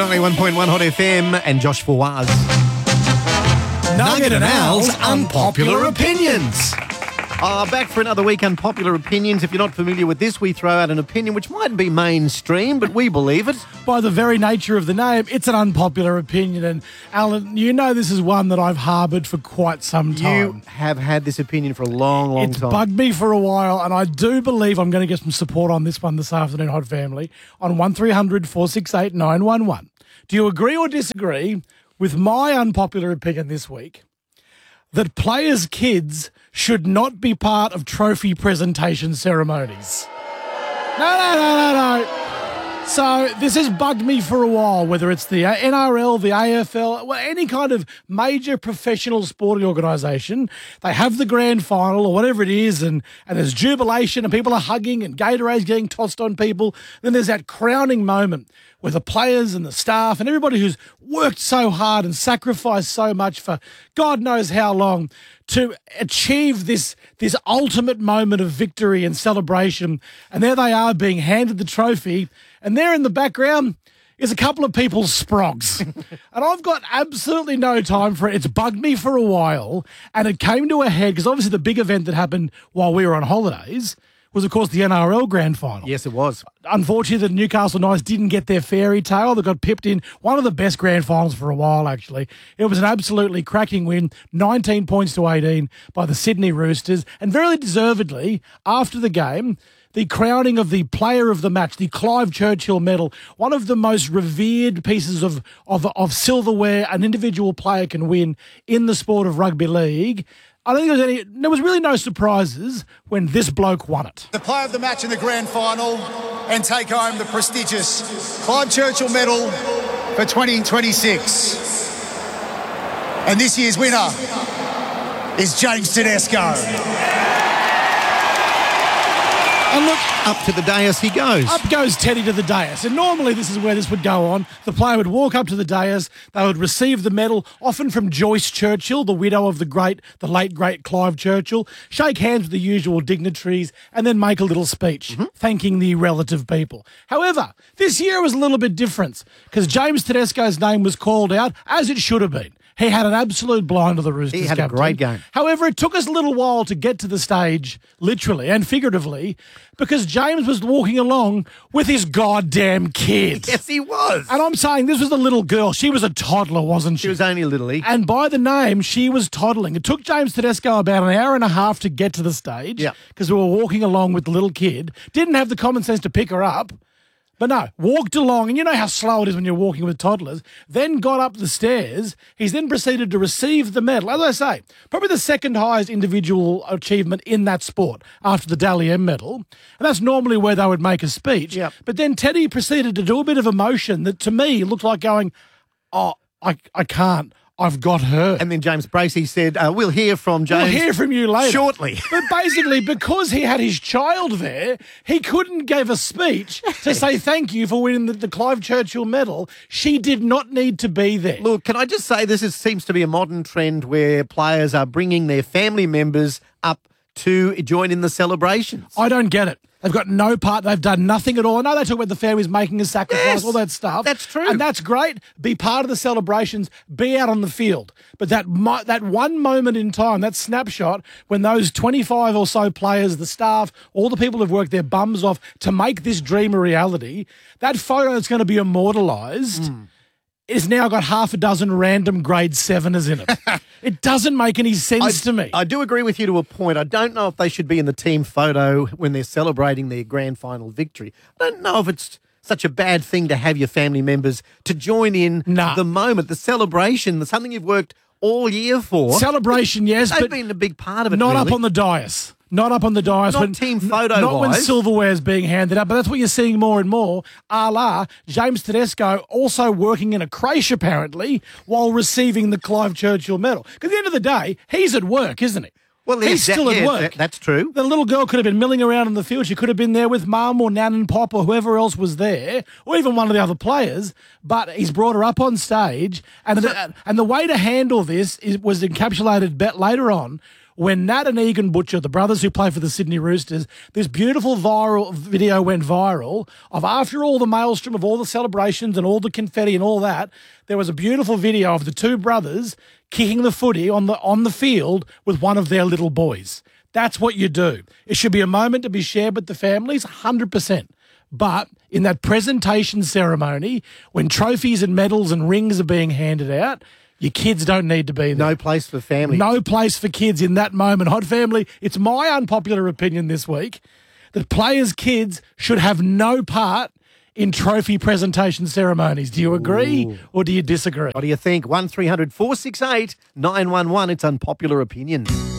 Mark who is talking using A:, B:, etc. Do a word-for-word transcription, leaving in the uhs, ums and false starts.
A: ninety-one point one Hot F M and Josh Fawaz.
B: Nugget and Al's Unpopular Opinions.
A: Uh, back for another week, Unpopular Opinions. If you're not familiar with this, we throw out an opinion which might be mainstream, but we believe it.
B: By the very nature of the name, it's an unpopular opinion. And Alan, you know this is one that I've harboured for quite some time.
A: You have had this opinion for a long, long
B: it's
A: time.
B: It's bugged me for a while, and I do believe I'm going to get some support on this one this afternoon, Hot Family, on one three hundred four six eight nine one one. Do you agree or disagree with my unpopular opinion this week that players' kids should not be part of trophy presentation ceremonies? No, no, no, no, no. So this has bugged me for a while, whether it's the N R L, the A F L, well, any kind of major professional sporting organisation. They have the grand final or whatever it is, and, and there's jubilation and people are hugging and Gatorade's getting tossed on people. Then there's that crowning moment where the players and the staff and everybody who's worked so hard and sacrificed so much for God knows how long to achieve this, this ultimate moment of victory and celebration. And there they are being handed the trophy, and there in the background is a couple of people's sprogs. And I've got absolutely no time for it. It's bugged me for a while, and it came to a head because obviously the big event that happened while we were on holidays was, of course, the N R L Grand Final.
A: Yes, it was.
B: Unfortunately, the Newcastle Knights didn't get their fairy tale. They got pipped in one of the best Grand Finals for a while, actually. It was an absolutely cracking win, nineteen points to eighteen by the Sydney Roosters. And very deservedly, after the game, the crowning of the player of the match, the Clive Churchill Medal, one of the most revered pieces of, of, of silverware an individual player can win in the sport of rugby league. I don't think there was any, there was really no surprises when this bloke won it.
C: The player of the match in the grand final and take home the prestigious Clive Churchill Medal for twenty twenty-six. And this year's winner is James Tedesco.
A: And look, up to the dais he goes.
B: Up goes Teddy to the dais. And normally this is where this would go on. The player would walk up to the dais. They would receive the medal, often from Joyce Churchill, the widow of the great, the late, great Clive Churchill, shake hands with the usual dignitaries, and then make a little speech, mm-hmm. thanking the relative people. However, this year was a little bit different because James Tedesco's name was called out, as it should have been. He had an absolute blind of the Roosters.
A: He had
B: captain.
A: a great game.
B: However, it took us a little while to get to the stage, literally and figuratively, because James was walking along with his goddamn kid.
A: Yes, he was.
B: And I'm saying this was a little girl. She was a toddler, wasn't she?
A: She was only a little.
B: And by the name, she was toddling. It took James Tedesco about an hour and a half to get to the stage because we were walking along with the little kid. Didn't have the common sense to pick her up. But no, walked along, and you know how slow it is when you're walking with toddlers, then got up the stairs. He's then proceeded to receive the medal. As I say, probably the second highest individual achievement in that sport after the Dally M medal. And that's normally where they would make a speech.
A: Yep.
B: But then Teddy proceeded to do a bit of emotion that to me looked like going, oh, I, I can't. I've got her.
A: And then James Bracey said, uh, we'll hear from James.
B: We'll hear from you later.
A: Shortly.
B: But basically, because he had his child there, he couldn't give a speech to say thank you for winning the, the Clive Churchill Medal. She did not need to be there.
A: Look, can I just say this is, seems to be a modern trend where players are bringing their family members up to join in the celebrations.
B: I don't get it. They've got no part. They've done nothing at all. I know they talk about the families making a sacrifice,
A: Yes,
B: all that stuff.
A: that's true.
B: And that's great. Be part of the celebrations. Be out on the field. But that mo- that one moment in time, that snapshot, when those twenty-five or so players, the staff, all the people who've worked their bums off to make this dream a reality, that photo is going to be immortalised. Mm. It's now got half a dozen random grade seveners in it. It doesn't make any sense
A: I,
B: to me.
A: I do agree with you to a point. I don't know if they should be in the team photo when they're celebrating their grand final victory. I don't know if it's such a bad thing to have your family members to join in
B: nah.
A: the moment, the celebration, something you've worked all year for.
B: Celebration, yes,
A: They've
B: but
A: been a big part of it.
B: Not
A: really.
B: up on the dais. Not up on the dais.
A: Not
B: when,
A: team photo
B: Not when
A: wise.
B: silverware is being handed up, but that's what you're seeing more and more. A la James Tedesco also working in a creche, apparently, while receiving the Clive Churchill Medal. Because at the end of the day, he's at work, isn't he?
A: Well,
B: he's
A: yeah,
B: still
A: that,
B: at
A: yeah,
B: work.
A: That, that's true.
B: The little girl could have been milling around in the field. She could have been there with mum or nan and pop or whoever else was there, or even one of the other players. But he's brought her up on stage, and the, and the way to handle this is, was encapsulated bet later on when Nat and Egan Butcher, the brothers who play for the Sydney Roosters, this beautiful viral video went viral of after all the maelstrom of all the celebrations and all the confetti and all that, there was a beautiful video of the two brothers kicking the footy on the on the field with one of their little boys. That's what you do. It should be a moment to be shared with the families, one hundred percent. But in that presentation ceremony, when trophies and medals and rings are being handed out, your kids don't need to be there.
A: No place for family.
B: No place for kids in that moment. Hot family, it's my unpopular opinion this week that players' kids should have no part in trophy presentation ceremonies. Do you agree
A: Ooh.
B: or do you disagree?
A: What do you think? one three hundred four six eight nine one one. It's unpopular opinion.